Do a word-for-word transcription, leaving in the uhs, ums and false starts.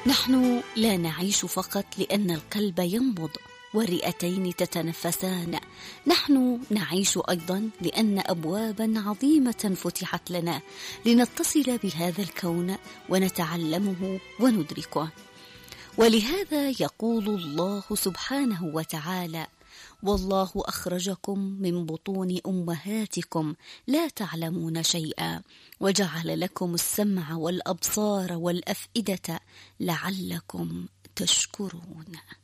نحن لا نعيش فقط لأن القلب ينبض والرئتين تتنفسان، نحن نعيش أيضا لأن أبوابا عظيمة فتحت لنا لنتصل بهذا الكون ونتعلمه وندركه. ولهذا يقول الله سبحانه وتعالى: والله أخرجكم من بطون أمهاتكم لا تعلمون شيئا وجعل لكم السمع والأبصار والأفئدة لعلكم تشكرون.